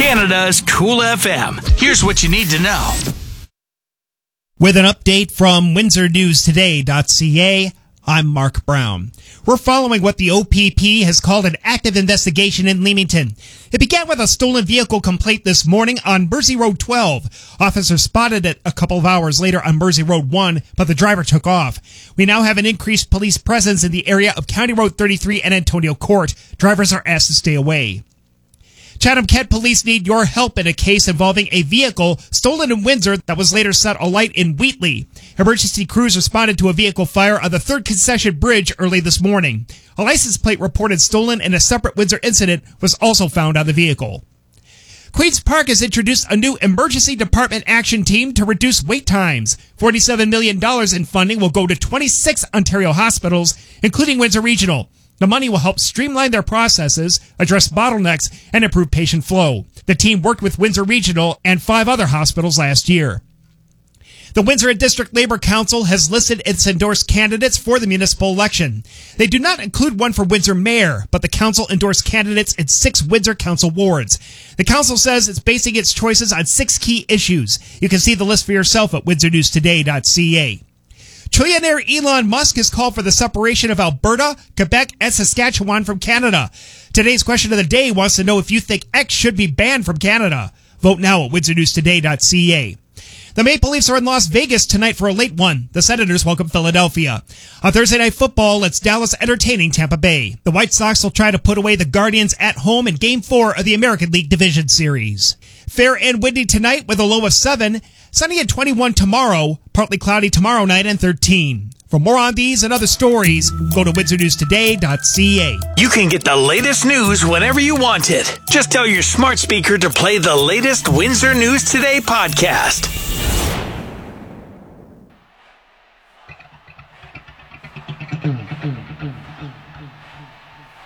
Canada's Cool FM. Here's what you need to know. With an update from WindsorNewsToday.ca, I'm Mark Brown. We're following what the OPP has called an active investigation in Leamington. It began with a stolen vehicle complaint this morning on Mersey Road 12. Officers spotted it a couple of hours later on Mersey Road 1, but the driver took off. We now have an increased police presence in the area of County Road 33 and Antonio Court. Drivers are asked to stay away. Chatham-Kent police need your help in a case involving a vehicle stolen in Windsor that was later set alight in Wheatley. Emergency crews responded to a vehicle fire on the 3rd Concession Bridge early this morning. A license plate reported stolen in a separate Windsor incident was also found on the vehicle. Queen's Park has introduced a new emergency department action team to reduce wait times. $47 million in funding will go to 26 Ontario hospitals, including Windsor Regional. The money will help streamline their processes, address bottlenecks, and improve patient flow. The team worked with Windsor Regional and 5 other hospitals last year. The Windsor and District Labor Council has listed its endorsed candidates for the municipal election. They do not include one for Windsor Mayor, but the council endorsed candidates in 6 Windsor Council wards. The council says it's basing its choices on 6 key issues. You can see the list for yourself at WindsorNewsToday.ca. Trillionaire Elon Musk has called for the separation of Alberta, Quebec, and Saskatchewan from Canada. Today's question of the day wants to know if you think X should be banned from Canada. Vote now at WindsorNewsToday.ca. The Maple Leafs are in Las Vegas tonight for a late one. The Senators welcome Philadelphia. On Thursday Night Football, it's Dallas entertaining Tampa Bay. The White Sox will try to put away the Guardians at home in Game 4 of the American League Division Series. Fair and windy tonight with a low of 7. Sunny at 21 tomorrow. Partly cloudy tomorrow night and 13. For more on these and other stories, go to WindsorNewsToday.ca. You can get the latest news whenever you want it. Just tell your smart speaker to play the latest Windsor News Today podcast.